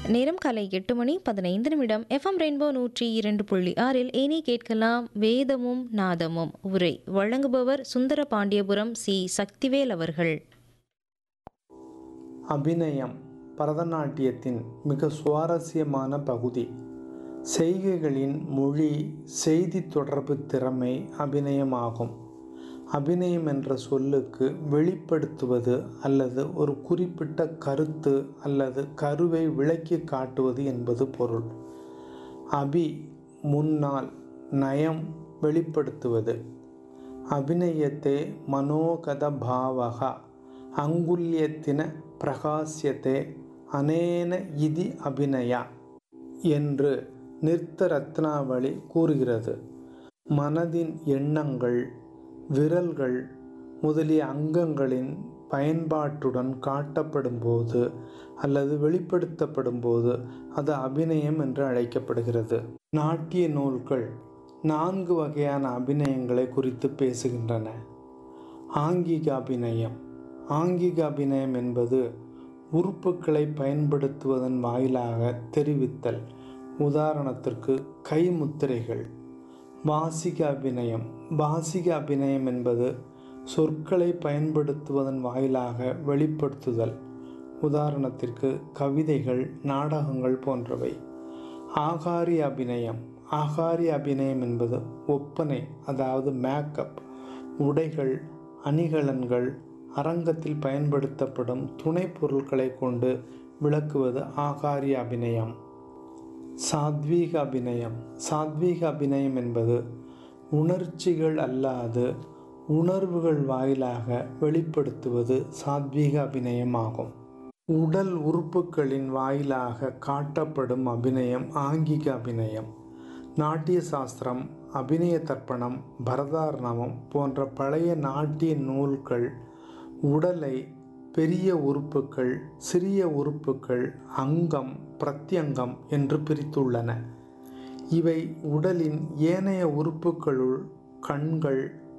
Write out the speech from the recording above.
நேரம் காலை 8:15 FM rainbow 102.6 இனி கேட்கலாம் வேதமும் நாதமும். உரை வழங்குபவர் சுந்தர பாண்டியபுரம் சி சக்திவேல் அவர்கள். அபிநயம் பரதநாட்டியத்தின் மிக சுவாரஸ்யமான பகுதி. செய்கைகளின் மொழி செய்தி தொடர்பு திறமை அபிநயமாகும். அபிநயம் என்ற சொல்லுக்கு வெளிப்படுத்துவது அல்லது ஒரு குறிப்பிட்ட கருத்து அல்லது கருவை விளக்கி காட்டுவது என்பது பொருள். அபி முன்னால், நயம் வெளிப்படுத்துவது. அபிநயத்தே மனோகத பாவக அங்குல்யத்தின பிரகாசியத்தே அனேன இதி அபிநயா என்று நிர்த்த ரத்னாவளி கூறுகிறது. மனதின் எண்ணங்கள், விரல்கள் முதலிய அங்கங்களின் பயன்பாட்டுடன் காட்டப்படும் போது அல்லது வெளிப்படுத்தப்படும் போது அது அபிநயம் என்று அழைக்கப்படுகிறது. நாட்டிய நூல்கள் 4 வகையான அபிநயங்களை குறித்து பேசுகின்றன. ஆங்கிக அபிநயம். ஆங்கிக அபிநயம் என்பது உறுப்புகளை பயன்படுத்துவதன் வாயிலாக தெரிவித்தல். உதாரணத்திற்கு கைமுத்திரைகள். பாசிக அபிநயம். பாசிக அபிநயம் என்பது சொற்களை பயன்படுத்துவதன் வாயிலாக வெளிப்படுத்துதல். உதாரணத்திற்கு கவிதைகள், நாடகங்கள் போன்றவை. ஆகாரி அபிநயம். ஆகாரி அபிநயம் என்பது ஒப்பனை, அதாவது மேக்கப், உடைகள், அணிகலன்கள், அரங்கத்தில் பயன்படுத்தப்படும் துணை பொருட்களை கொண்டு விளக்குவது ஆகாரி அபிநயம். சாத்வீக அபிநயம். சாத்வீக அபிநயம் என்பது உணர்ச்சிகள் அல்லாது உணர்வுகள் வாயிலாக வெளிப்படுத்துவது சாத்வீக அபிநயமாகும். உடல் உறுப்புகளின் வாயிலாக காட்டப்படும் அபிநயம் ஆங்கிக அபிநயம். நாட்டிய சாஸ்திரம், அபிநய தர்ப்பணம், பரதார்ணவம் போன்ற பழைய நாட்டிய நூல்கள் உடலை பெரிய உறுப்புகள், சிறிய உறுப்புகள், அங்கம், பிரத்யங்கம் என்று பிரித்துள்ளன. இவை உடலின் ஏனைய உறுப்புகளுள் கண்கள்,